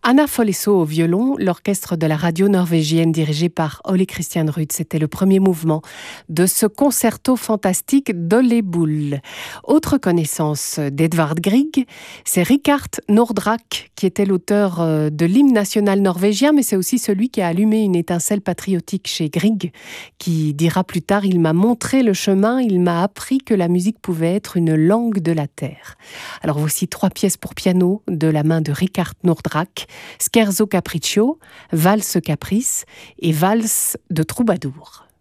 Anna Folesso au violon, l'orchestre de la radio norvégienne dirigé par Ole Christian Ruud. C'était le premier mouvement de ce concerto fantastique d'Ole Bull. Autre connaissance d'Edvard Grieg, c'est Rikard Nordraak qui était l'auteur de l'hymne national norvégien, mais c'est aussi celui qui a allumé une étincelle patriotique chez Grieg, qui dira plus tard « Il m'a montré le chemin, il m'a appris que la musique pouvait être une langue de la terre ». Alors voici 3 pièces pour piano de la main de Rikard Nordraak, Scherzo Capriccio, Valse Caprice et Valse de Troubadour.